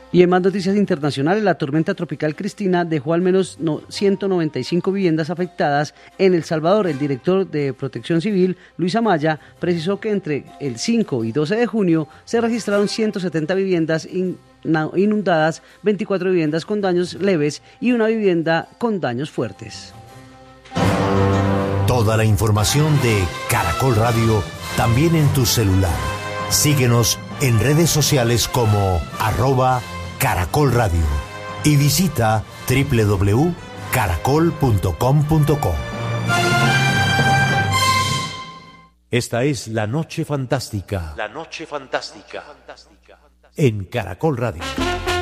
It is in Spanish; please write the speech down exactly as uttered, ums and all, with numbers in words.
Y en más noticias internacionales, la tormenta tropical Cristina dejó al menos ciento noventa y cinco viviendas afectadas en El Salvador. El director de Protección Civil, Luis Amaya, precisó que entre el cinco y doce de junio se registraron ciento setenta viviendas inundadas, veinticuatro viviendas con daños leves y una vivienda con daños fuertes. Toda la información de Caracol Radio también en tu celular. Síguenos en redes sociales como arroba Caracol Radio y visita doble u doble u doble u punto caracol punto com punto co. Esta es La Noche Fantástica. La Noche Fantástica. En Caracol Radio.